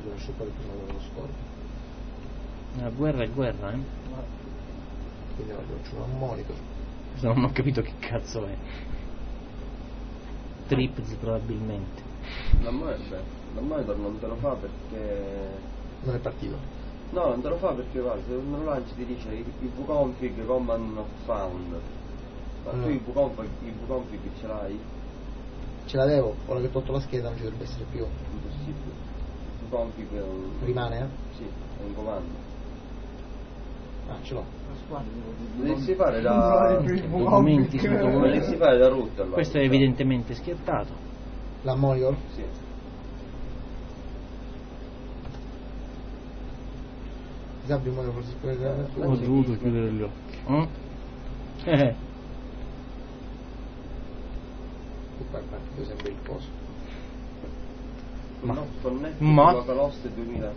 lascio fare prima dello scorpo. La guerra è guerra, Quindi ora c'è un monitor. Non ho capito che cazzo è. Trips probabilmente. La monitor non te lo fa perché... Non è partito. No, non te lo fa perché guarda, se non lo lanci ti dice ipconfig command not found. Ma tu il vconfig ce l'hai? Ce l'avevo, ora che ho tolto la scheda non ci dovrebbe essere più. Impossibile. Vconfig è un... Rimane, Sì, è un comando. Ah, ce l'ho. Lo devi fare da... Documenti su Lo documenti. devi fare da root allora. Questo è evidentemente schiattato. La monitor? Sì. Apri il monitor forse per Ho dovuto chiudere gli occhi. E poi è partito sempre il coso. Ma- Connetti ma- localhost 2000.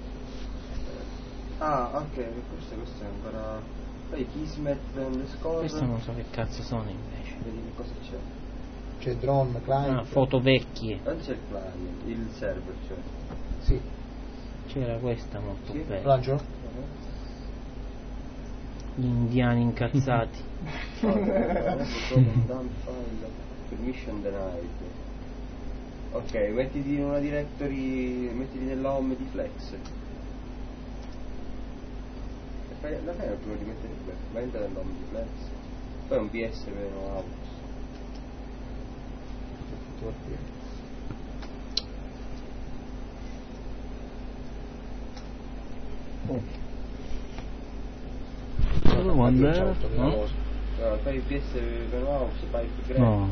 Ah, ok, questo è ancora... Poi Kismet underscore... Questo non so che cazzo sono invece. Vedi che cosa c'è. C'è drone, client. Ah, foto vecchie. Non c'è il client, il server, cioè. Sì. C'era questa molto Sì. bella. Lancio? Gli indiani incazzati. Permission denied. Ok, mettiti in una directory, mettiti nella home di Flex. E la fai prima di mettere il Flex, ma entra nella home di Flex. Poi un PS meno out. Quando Ciao, era? no? No? Allora, fai il PS meno out, pipe grep. No.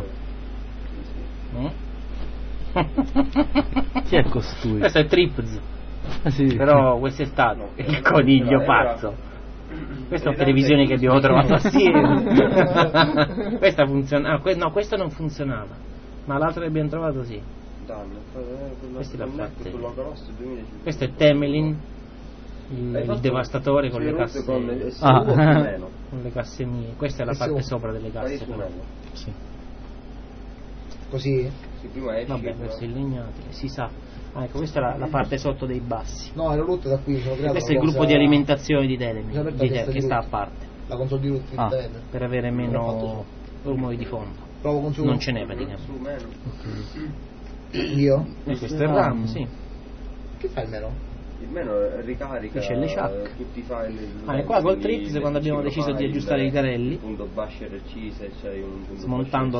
Sì, Chi è costui? Questo è Trips. Sì. Però questo è stato No, il coniglio pazzo. Questa è televisione che abbiamo trovato assieme. Questa funziona. No, questa non funzionava. Ma l'altra che abbiamo trovato sì. Questi l'ha fatte. Questo è Temelin, il devastatore con le casse. Con le casse mie. Questa è la parte sopra delle casse. Però. Sì. Così? Sì, prima esci. Vabbè, questo è il legnatile, si sa. Ah, ecco, questa è la parte sotto dei bassi. No, ero rotto da qui, sono creato. Questo è il gruppo di alimentazione di Telemin, che sta a root. parte. La console di root internet. Per avere meno rumori di fondo. Provo con su. Non ce n'è praticamente. Su meno. Io? E questo è il RAM, sì. Che fai il meno? Il meno ricarica Qui c'è le chuck. tutti i file. E qua col Trips quando abbiamo deciso di aggiustare i carelli, .bashrc se c'hai un smontando